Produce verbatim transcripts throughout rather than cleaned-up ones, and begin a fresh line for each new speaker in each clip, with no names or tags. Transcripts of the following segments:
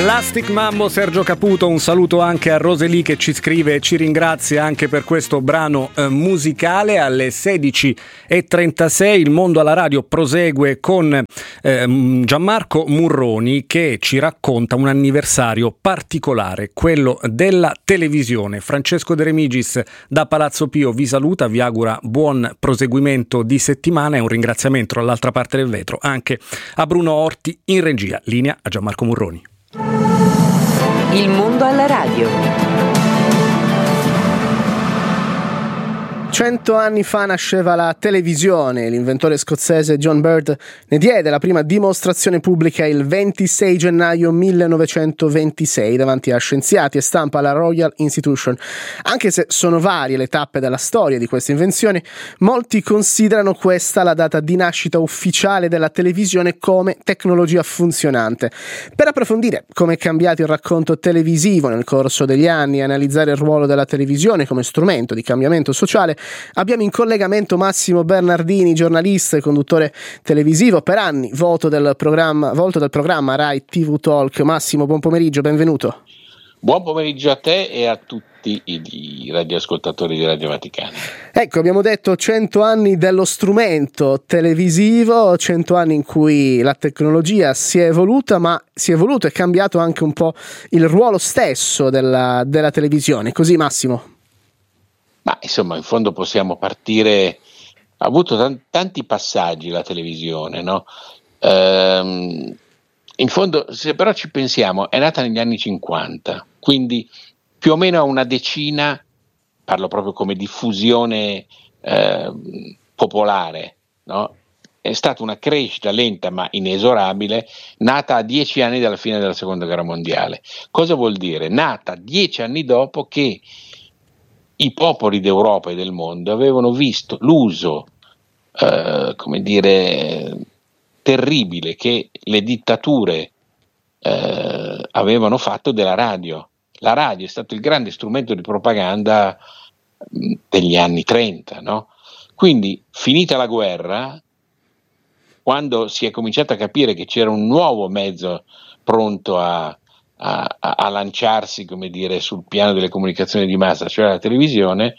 Plastic Mambo, Sergio Caputo, un saluto anche a Roseli che ci scrive e ci ringrazia anche per questo brano eh, musicale. Alle sedici e trentasei il Mondo alla Radio prosegue con eh, Gianmarco Murroni che ci racconta un anniversario particolare, quello della televisione. Francesco De Remigis da Palazzo Pio vi saluta, vi augura buon proseguimento di settimana e un ringraziamento dall'altra parte del vetro anche a Bruno Orti in regia. Linea a Gianmarco Murroni.
Il mondo alla radio.
Cento anni fa nasceva la televisione. L'inventore scozzese John Bird ne diede la prima dimostrazione pubblica il ventisei gennaio millenovecentoventisei davanti a scienziati e stampa alla Royal Institution. Anche se sono varie le tappe della storia di questa invenzione, molti considerano questa la data di nascita ufficiale della televisione come tecnologia funzionante. Per approfondire come è cambiato il racconto televisivo nel corso degli anni e analizzare il ruolo della televisione come strumento di cambiamento sociale, abbiamo in collegamento Massimo Bernardini, giornalista e conduttore televisivo, per anni voto del programma, volto del programma Rai T V Talk. Massimo, buon pomeriggio, benvenuto.
Buon pomeriggio a te e a tutti i radioascoltatori di Radio Vaticana.
Ecco, abbiamo detto cento anni dello strumento televisivo, cento anni in cui la tecnologia si è evoluta, ma si è evoluto e cambiato anche un po' il ruolo stesso della, della televisione. Così, Massimo?
Ma insomma, in fondo possiamo partire, ha avuto t- tanti passaggi la televisione, no? Ehm, in fondo, se però ci pensiamo, è nata negli anni cinquanta, quindi più o meno a una decina, parlo proprio come diffusione eh, popolare, no? È stata una crescita lenta ma inesorabile, nata a dieci anni dalla fine della seconda guerra mondiale. Cosa vuol dire? Nata dieci anni dopo che i popoli d'Europa e del mondo avevano visto l'uso, eh, come dire, terribile che le dittature eh, avevano fatto della radio. La radio è stato il grande strumento di propaganda mh, degli anni trenta, no? Quindi, finita la guerra, quando si è cominciato a capire che c'era un nuovo mezzo pronto a A, a lanciarsi, come dire, sul piano delle comunicazioni di massa, cioè la televisione,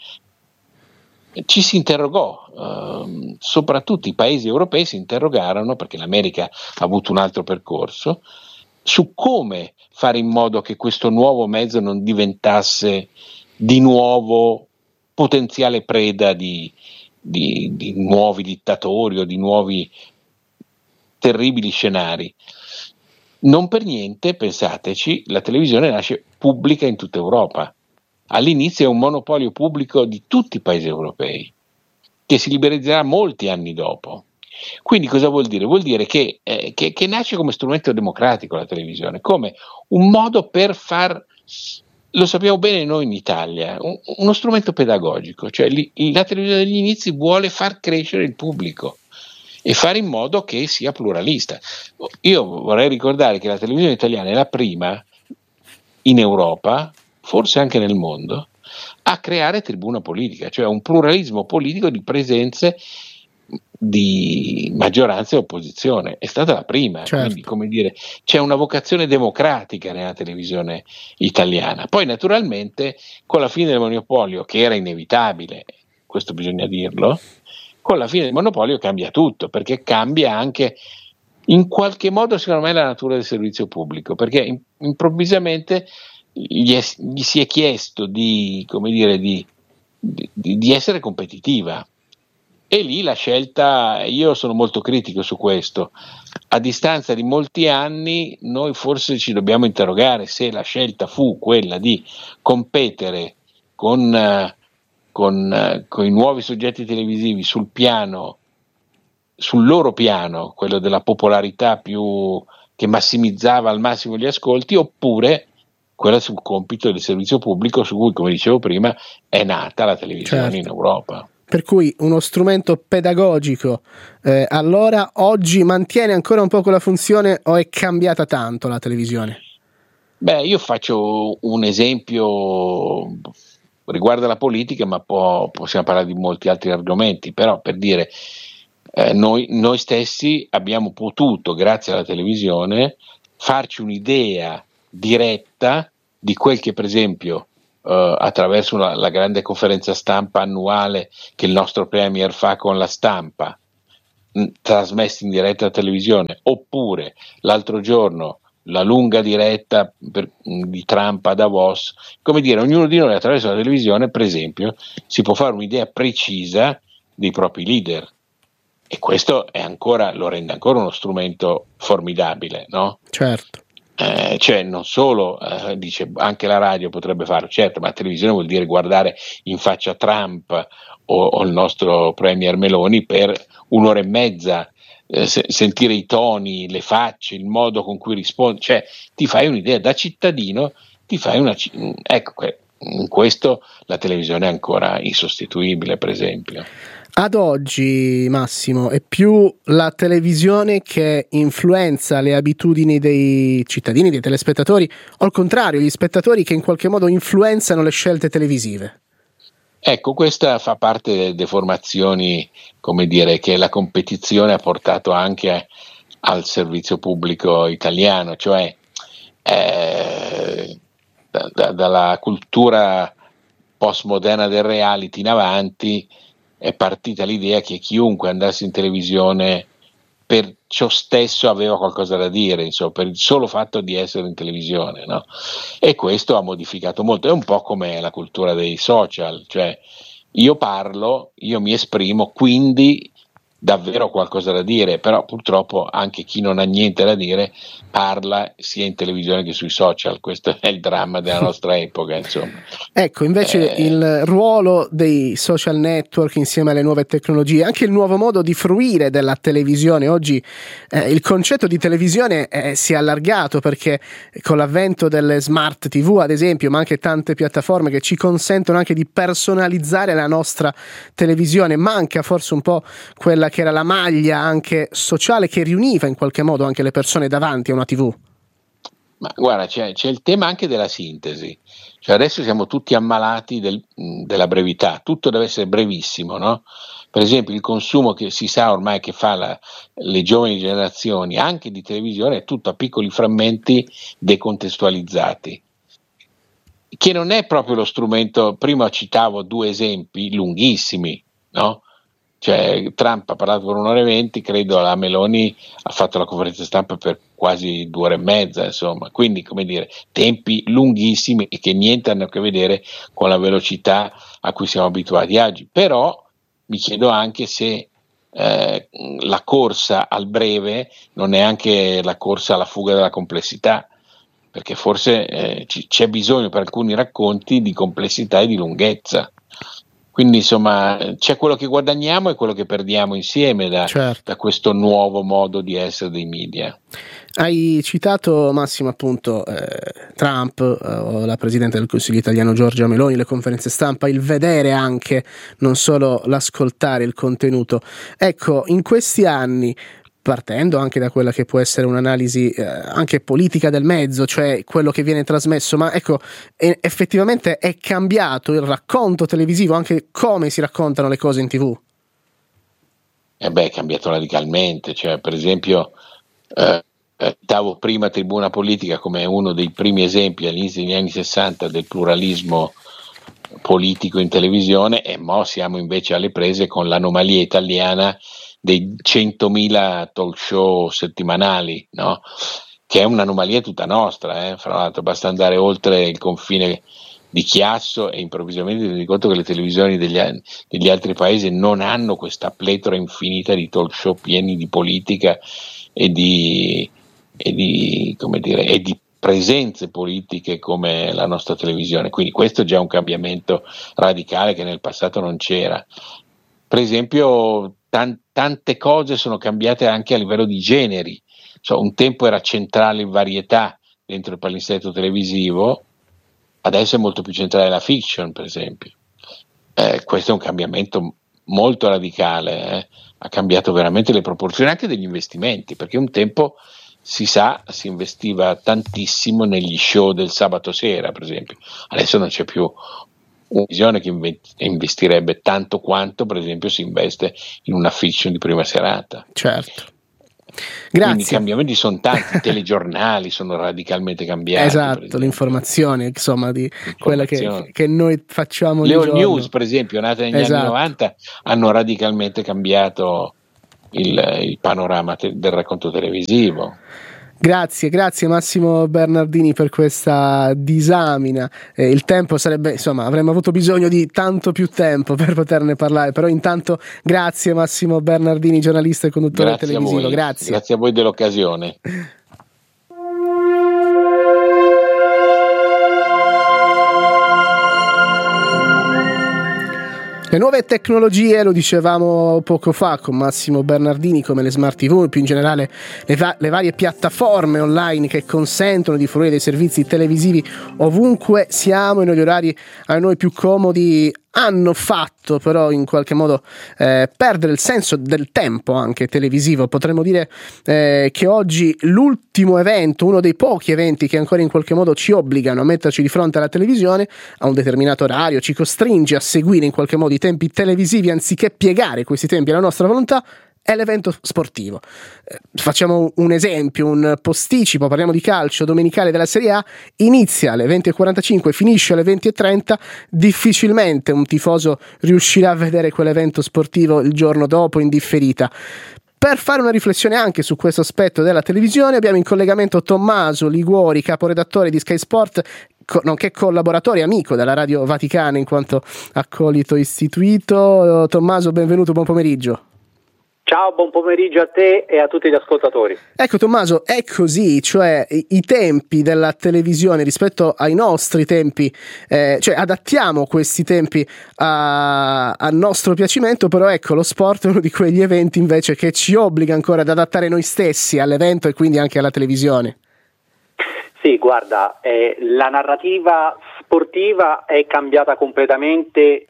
ci si interrogò, eh, soprattutto i paesi europei si interrogarono, perché l'America ha avuto un altro percorso, su come fare in modo che questo nuovo mezzo non diventasse di nuovo potenziale preda di, di, di nuovi dittatori o di nuovi terribili scenari. Non per niente, pensateci, la televisione nasce pubblica in tutta Europa. All'inizio è un monopolio pubblico di tutti i paesi europei, che si liberalizzerà molti anni dopo. Quindi cosa vuol dire? Vuol dire che, eh, che, che nasce come strumento democratico la televisione, come un modo per far, lo sappiamo bene noi in Italia, un, uno strumento pedagogico, cioè li, la televisione degli inizi vuole far crescere il pubblico e fare in modo che sia pluralista. Io vorrei ricordare che la televisione italiana è la prima in Europa, forse anche nel mondo, a creare tribuna politica, cioè un pluralismo politico di presenze di maggioranza e opposizione. È stata la prima,
certo.
Quindi, come dire, c'è una vocazione democratica nella televisione italiana. Poi naturalmente con la fine del monopolio, che era inevitabile, questo bisogna dirlo, con la fine del monopolio cambia tutto, perché cambia anche in qualche modo secondo me la natura del servizio pubblico, perché in, improvvisamente gli, è, gli si è chiesto di, come dire, di, di, di essere competitiva, e lì la scelta, io sono molto critico su questo, a distanza di molti anni noi forse ci dobbiamo interrogare se la scelta fu quella di competere con Con, con i nuovi soggetti televisivi sul piano, sul loro piano, quello della popolarità più che massimizzava al massimo gli ascolti, oppure quella sul compito del servizio pubblico su cui, come dicevo prima, è nata la televisione, certo, in Europa.
Per cui uno strumento pedagogico, eh, allora oggi mantiene ancora un po' quella funzione o è cambiata tanto la televisione?
Beh, io faccio un esempio riguarda la politica, ma può, possiamo parlare di molti altri argomenti, però per dire, eh, noi, noi stessi abbiamo potuto, grazie alla televisione, farci un'idea diretta di quel che per esempio Uh, attraverso una, la grande conferenza stampa annuale che il nostro Premier fa con la stampa, mh, trasmessi in diretta a televisione, oppure l'altro giorno la lunga diretta per, mh, di Trump a Davos. Come dire, ognuno di noi attraverso la televisione, per esempio, si può fare un'idea precisa dei propri leader, e questo è ancora, lo rende ancora uno strumento formidabile, no?
Certo.
Eh, cioè non solo, eh, dice anche la radio potrebbe farlo, certo, ma la televisione vuol dire guardare in faccia Trump o, o il nostro Premier Meloni per un'ora e mezza, eh, se, sentire i toni, le facce, il modo con cui risponde, cioè ti fai un'idea da cittadino, ti fai una, ecco, in questo la televisione è ancora insostituibile, per esempio.
Ad oggi, Massimo, è più la televisione che influenza le abitudini dei cittadini, dei telespettatori, o al contrario, gli spettatori che in qualche modo influenzano le scelte televisive?
Ecco, questa fa parte delle deformazioni, come dire, che la competizione ha portato anche al servizio pubblico italiano, cioè eh, da, da, dalla cultura postmoderna del reality in avanti è partita l'idea che chiunque andasse in televisione per ciò stesso aveva qualcosa da dire, insomma, per il solo fatto di essere in televisione, no? E questo ha modificato molto, è un po' come la cultura dei social, cioè io parlo, io mi esprimo, quindi davvero qualcosa da dire, però purtroppo anche chi non ha niente da dire parla sia in televisione che sui social. Questo è il dramma della nostra epoca, insomma.
Ecco, invece eh... il ruolo dei social network insieme alle nuove tecnologie, anche il nuovo modo di fruire della televisione. Oggi eh, il concetto di televisione eh, si è allargato, perché con l'avvento delle smart tivù, ad esempio, ma anche tante piattaforme che ci consentono anche di personalizzare la nostra televisione, manca forse un po' quella che era la maglia anche sociale che riuniva in qualche modo anche le persone davanti a una tivù.
Ma guarda, c'è, c'è il tema anche della sintesi, cioè adesso siamo tutti ammalati del, della brevità, tutto deve essere brevissimo, no? Per esempio il consumo che si sa ormai che fa la, le giovani generazioni anche di televisione è tutto a piccoli frammenti decontestualizzati, che non è proprio lo strumento. Prima citavo due esempi lunghissimi, no? Cioè Trump ha parlato per un'ora e venti, credo la Meloni ha fatto la conferenza stampa per quasi due ore e mezza, insomma, quindi come dire, tempi lunghissimi e che niente hanno a che vedere con la velocità a cui siamo abituati oggi. Però mi chiedo anche se eh, la corsa al breve non è anche la corsa alla fuga della complessità, perché forse eh, c- c'è bisogno per alcuni racconti di complessità e di lunghezza. Quindi insomma c'è quello che guadagniamo e quello che perdiamo insieme da,
certo.
da questo nuovo modo di essere dei media.
Hai citato, Massimo, appunto eh, Trump, eh, la Presidente del Consiglio italiano Giorgia Meloni, le conferenze stampa, il vedere anche, non solo l'ascoltare il contenuto. Ecco, in questi anni, partendo anche da quella che può essere un'analisi eh, anche politica del mezzo, cioè quello che viene trasmesso, ma ecco, è, effettivamente è cambiato il racconto televisivo, anche come si raccontano le cose in tivù?
Eh beh, è cambiato radicalmente, cioè per esempio eh, davo prima Tribuna Politica come uno dei primi esempi all'inizio degli anni sessanta del pluralismo politico in televisione, e mo siamo invece alle prese con l'anomalia italiana dei centomila talk show settimanali, no? Che è un'anomalia tutta nostra, eh? Fra l'altro basta andare oltre il confine di Chiasso e improvvisamente ti rendi conto che le televisioni degli, degli altri paesi non hanno questa pletora infinita di talk show pieni di politica e di, e di, come dire, e di presenze politiche come la nostra televisione. Quindi questo è già un cambiamento radicale che nel passato non c'era. Per esempio tan- tante cose sono cambiate anche a livello di generi, cioè, un tempo era centrale il varietà dentro il palinsesto televisivo, adesso è molto più centrale la fiction, per esempio. Eh, questo è un cambiamento molto radicale, eh? Ha cambiato veramente le proporzioni anche degli investimenti, perché un tempo si sa si investiva tantissimo negli show del sabato sera, per esempio. Adesso non c'è più una visione che investirebbe tanto quanto per esempio si investe in una fiction di prima serata.
Certo. Grazie.
Quindi i cambiamenti sono tanti, i telegiornali sono radicalmente cambiati.
Esatto, l'informazione, insomma, di quella che, che noi facciamo.
Le all news, per esempio, nate negli esatto. anni novanta, hanno radicalmente cambiato il, il panorama te- del racconto televisivo.
Grazie, grazie Massimo Bernardini per questa disamina. Eh, il tempo sarebbe, insomma, avremmo avuto bisogno di tanto più tempo per poterne parlare, però intanto grazie Massimo Bernardini, giornalista e conduttore
grazie
televisivo.
A
grazie.
Grazie a voi dell'occasione.
Le nuove tecnologie, lo dicevamo poco fa con Massimo Bernardini, come le smart tivù, più in generale le, va- le varie piattaforme online che consentono di fruire dei servizi televisivi ovunque siamo e negli orari a noi più comodi, hanno fatto però in qualche modo eh, perdere il senso del tempo anche televisivo. Potremmo dire eh, che oggi l'ultimo evento, uno dei pochi eventi che ancora in qualche modo ci obbligano a metterci di fronte alla televisione a un determinato orario, ci costringe a seguire in qualche modo i tempi televisivi anziché piegare questi tempi alla nostra volontà, è l'evento sportivo. Eh, facciamo un esempio, un posticipo, parliamo di calcio domenicale della Serie A, inizia alle venti e quarantacinque, finisce alle venti e trenta, difficilmente un tifoso riuscirà a vedere quell'evento sportivo il giorno dopo in differita. Per fare una riflessione anche su questo aspetto della televisione abbiamo in collegamento Tommaso Liguori, caporedattore di Sky Sport, nonché collaboratore e amico della Radio Vaticana in quanto accolito istituito. Tommaso, benvenuto, buon pomeriggio.
Ciao, buon pomeriggio a te e a tutti gli ascoltatori.
Ecco Tommaso, è così, cioè i, i tempi della televisione rispetto ai nostri tempi, eh, cioè adattiamo questi tempi a, a nostro piacimento, però ecco lo sport è uno di quegli eventi invece che ci obbliga ancora ad adattare noi stessi all'evento e quindi anche alla televisione.
Sì, guarda, eh, la narrativa sportiva è cambiata completamente,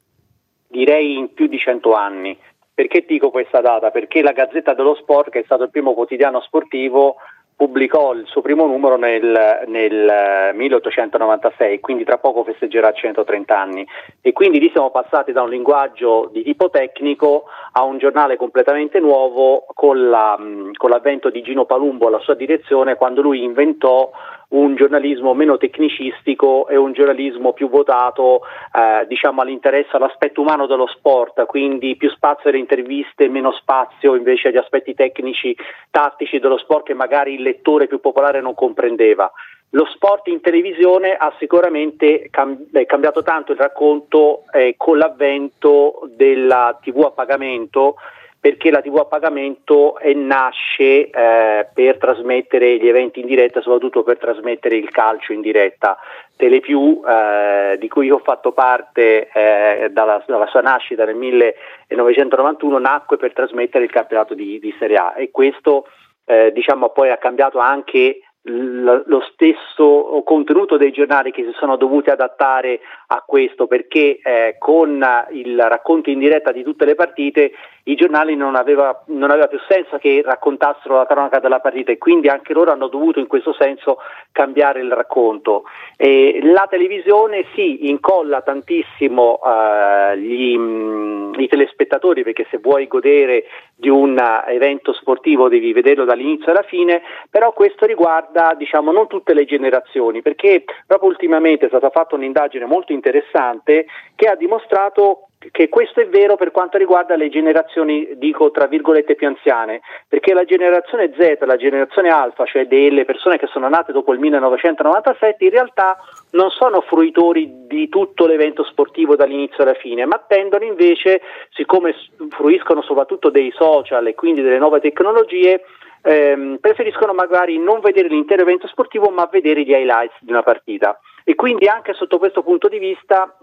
direi in più di cento anni. Perché dico questa data? Perché la Gazzetta dello Sport, che è stato il primo quotidiano sportivo, pubblicò il suo primo numero nel, nel milleottocentonovantasei, quindi tra poco festeggerà centotrenta anni. E quindi lì siamo passati da un linguaggio di tipo tecnico a un giornale completamente nuovo con, la, con l'avvento di Gino Palumbo alla sua direzione, quando lui inventò un giornalismo meno tecnicistico e un giornalismo più votato eh, diciamo all'interesse, all'aspetto umano dello sport, quindi più spazio alle interviste, meno spazio invece agli aspetti tecnici, tattici dello sport che magari il lettore più popolare non comprendeva. Lo sport in televisione ha sicuramente cam- è cambiato tanto il racconto eh, con l'avvento della tivù a pagamento, perché la tivù a pagamento eh, nasce eh, per trasmettere gli eventi in diretta, soprattutto per trasmettere il calcio in diretta. Telepiù, eh, di cui io ho fatto parte eh, dalla, dalla sua nascita nel millenovecentonovantuno, nacque per trasmettere il campionato di, di Serie A, e questo eh, diciamo poi ha cambiato anche lo stesso contenuto dei giornali, che si sono dovuti adattare a questo, perché eh, con il racconto in diretta di tutte le partite i giornali non aveva, non aveva più senso che raccontassero la cronaca della partita, e quindi anche loro hanno dovuto in questo senso cambiare il racconto. E la televisione sì, incolla tantissimo eh, gli, mh, i telespettatori, perché se vuoi godere di un evento sportivo devi vederlo dall'inizio alla fine, però questo riguarda diciamo non tutte le generazioni, perché proprio ultimamente è stata fatta un'indagine molto interessante che ha dimostrato che questo è vero per quanto riguarda le generazioni, dico tra virgolette, più anziane, perché la generazione Z, la generazione alfa, cioè delle persone che sono nate dopo il millenovecentonovantasette, in realtà non sono fruitori di tutto l'evento sportivo dall'inizio alla fine, ma tendono invece, siccome fruiscono soprattutto dei social e quindi delle nuove tecnologie, ehm, preferiscono magari non vedere l'intero evento sportivo ma vedere gli highlights di una partita. E quindi anche sotto questo punto di vista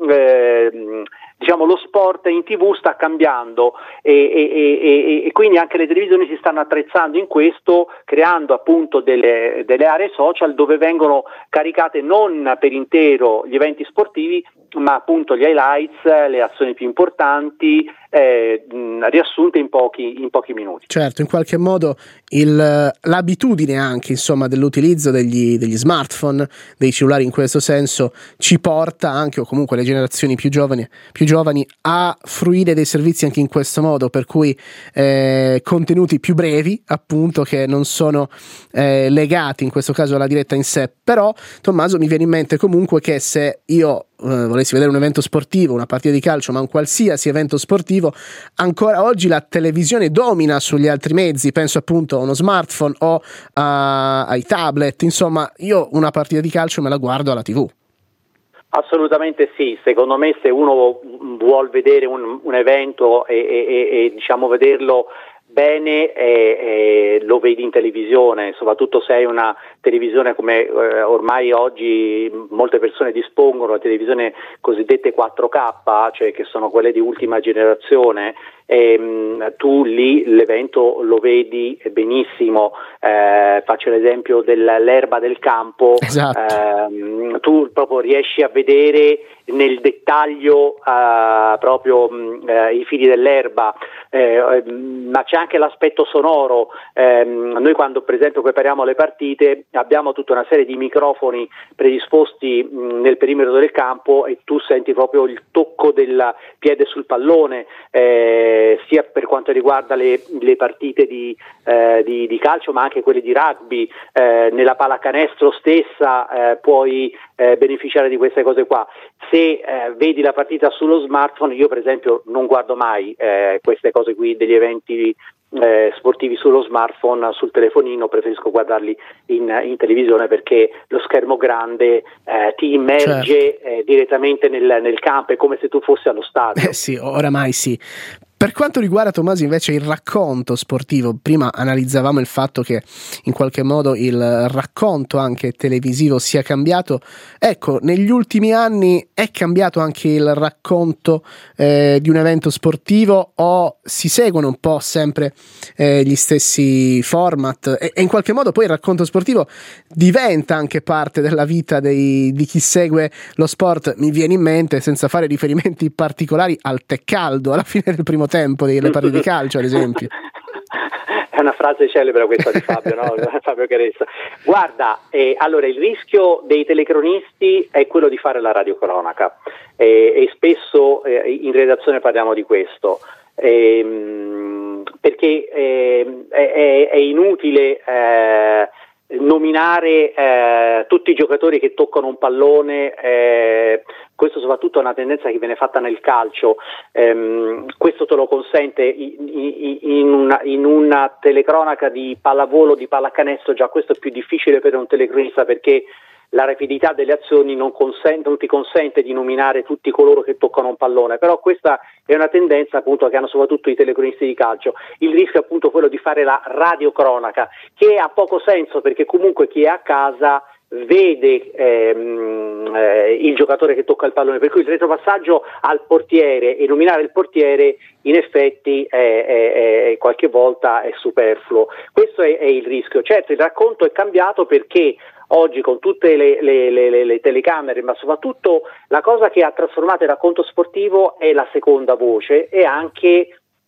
eh, diciamo lo sport in tivù sta cambiando e, e, e, e quindi anche le televisioni si stanno attrezzando in questo, creando appunto delle, delle aree social dove vengono caricate non per intero gli eventi sportivi ma appunto gli highlights, le azioni più importanti, eh, riassunte in pochi, in pochi minuti.
Certo, in qualche modo il, l'abitudine anche insomma dell'utilizzo degli, degli smartphone, dei cellulari in questo senso, ci porta anche, o comunque le generazioni più giovani, più giovani a fruire dei servizi anche in questo modo, per cui eh, contenuti più brevi, appunto, che non sono eh, legati in questo caso alla diretta in sé. Però Tommaso, mi viene in mente comunque che se io Uh, volessi vedere un evento sportivo, una partita di calcio, ma un qualsiasi evento sportivo, ancora oggi la televisione domina sugli altri mezzi. Penso appunto a uno smartphone o uh, ai tablet. Insomma, io una partita di calcio me la guardo alla tivù.
Assolutamente sì, secondo me se uno vuol vedere un, un evento e, e, e diciamo vederlo bene, eh, eh, lo vedi in televisione, soprattutto se hai una televisione come eh, ormai oggi molte persone dispongono, la televisione cosiddette quattro K, cioè che sono quelle di ultima generazione, e mh, tu lì l'evento lo vedi benissimo. Eh, faccio l'esempio dell'erba del campo.
Esatto.
Eh, tu proprio riesci a vedere nel dettaglio eh, proprio mh, eh, i fili dell'erba, eh, ma c'è anche l'aspetto sonoro. Eh, noi quando per esempio prepariamo le partite abbiamo tutta una serie di microfoni predisposti mh, nel perimetro del campo, e tu senti proprio il tocco del piede sul pallone, eh, sia per quanto riguarda le, le partite di, eh, di, di calcio, ma anche quelle di rugby. Eh, nella pallacanestro stessa eh, puoi eh, beneficiare di queste cose qua. Se eh, vedi la partita sullo smartphone, io per esempio non guardo mai eh, queste cose qui degli eventi eh, sportivi sullo smartphone, sul telefonino, preferisco guardarli in, in televisione, perché lo schermo grande eh, ti immerge certo. eh, direttamente nel, nel campo, è come se tu fossi allo stadio.
Eh sì, oramai sì. Per quanto riguarda, Tommaso, invece il racconto sportivo, prima analizzavamo il fatto che in qualche modo il racconto anche televisivo sia cambiato. Ecco, negli ultimi anni è cambiato anche il racconto eh, di un evento sportivo, o si seguono un po' sempre eh, gli stessi format, e, e in qualche modo poi il racconto sportivo diventa anche parte della vita dei, di chi segue lo sport? Mi viene in mente, senza fare riferimenti particolari, al tè caldo alla fine del primo tempo delle partite di calcio, ad esempio.
È una frase celebre questa di Fabio, no? Fabio Caressa. Guarda, eh, allora il rischio dei telecronisti è quello di fare la radiocronaca, eh, e spesso eh, in redazione parliamo di questo, eh, perché eh, è, è inutile eh, nominare eh, tutti i giocatori che toccano un pallone. Eh, questo soprattutto è una tendenza che viene fatta nel calcio. Eh, questo te lo consente in, in, in, una, in una telecronaca di pallavolo, di pallacanestro. Già questo è più difficile per un telecronista, perché la rapidità delle azioni non, consente, non ti consente di nominare tutti coloro che toccano un pallone, però questa è una tendenza appunto che hanno soprattutto i telecronisti di calcio. Il rischio è appunto quello di fare la radiocronaca, che ha poco senso, perché comunque chi è a casa vede ehm, eh, il giocatore che tocca il pallone, per cui il retropassaggio al portiere e nominare il portiere in effetti è, è, è, qualche volta è superfluo. Questo è, è il rischio. Certo, il racconto è cambiato perché oggi con tutte le, le, le, le telecamere, ma soprattutto la cosa che ha trasformato il racconto sportivo è la seconda voce, e anche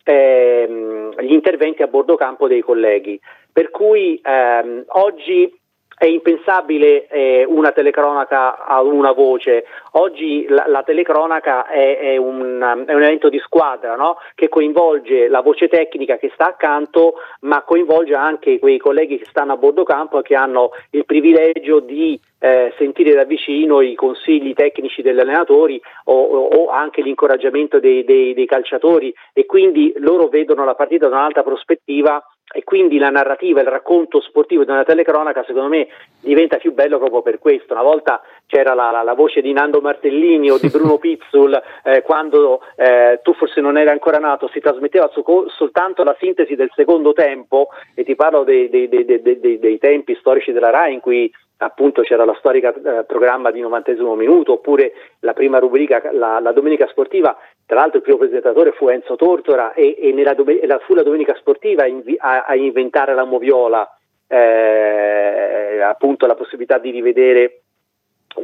ehm, gli interventi a bordo campo dei colleghi, per cui ehm, oggi è impensabile eh, una telecronaca a una voce. Oggi la, la telecronaca è, è, un, è un evento di squadra, no? Che coinvolge la voce tecnica che sta accanto, ma coinvolge anche quei colleghi che stanno a bordo campo e che hanno il privilegio di eh, sentire da vicino i consigli tecnici degli allenatori o, o, o anche l'incoraggiamento dei, dei, dei calciatori, e quindi loro vedono la partita da un'altra prospettiva, e quindi la narrativa, il racconto sportivo di una telecronaca secondo me diventa più bello proprio per questo. Una volta c'era la, la, la voce di Nando Martellini o di Bruno Pizzul, eh, quando eh, tu forse non eri ancora nato, si trasmetteva su, soltanto la sintesi del secondo tempo, e ti parlo dei, dei, dei, dei, dei, dei tempi storici della Rai, in cui appunto c'era la storica eh, programma di novantesimo minuto, oppure la prima rubrica, la, la domenica sportiva. Tra l'altro il primo presentatore fu Enzo Tortora, e, e nella la, fu la domenica sportiva invi, a, a inventare la moviola, eh, appunto la possibilità di rivedere di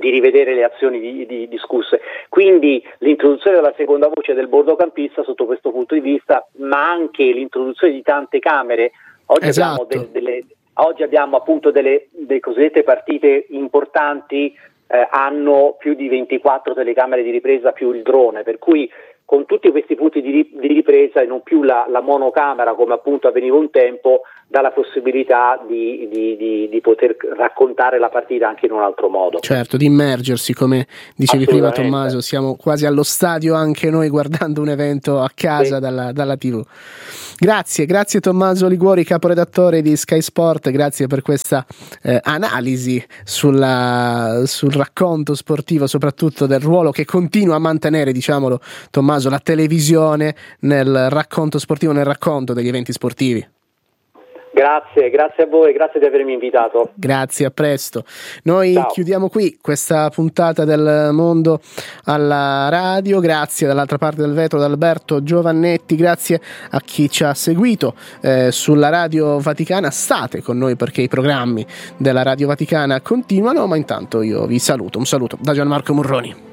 di rivedere le azioni di, di, discusse. Quindi l'introduzione della seconda voce del bordocampista sotto questo punto di vista, ma anche l'introduzione di tante camere. Oggi
esatto.
abbiamo delle, delle Oggi abbiamo appunto delle, delle cosiddette partite importanti, eh, hanno più di ventiquattro telecamere di ripresa più il drone, per cui con tutti questi punti di, di ripresa e non più la, la monocamera come appunto avveniva un tempo, dà la possibilità di, di, di, di poter raccontare la partita anche in un altro modo.
Certo, di immergersi, come dicevi prima Tommaso, siamo quasi allo stadio anche noi guardando un evento a casa sì. dalla, dalla tivù. Grazie, grazie Tommaso Liguori, caporedattore di Sky Sport, grazie per questa eh, analisi sulla, sul racconto sportivo, soprattutto del ruolo che continua a mantenere, diciamolo Tommaso, la televisione nel racconto sportivo, nel racconto degli eventi sportivi.
Grazie, grazie a voi, grazie di avermi invitato.
Grazie, a presto. Noi Ciao. Chiudiamo qui questa puntata del Mondo alla Radio. Grazie dall'altra parte del vetro ad Alberto Giovannetti, grazie a chi ci ha seguito eh, sulla Radio Vaticana. State con noi perché i programmi della Radio Vaticana continuano, ma intanto io vi saluto. Un saluto da Gianmarco Murroni.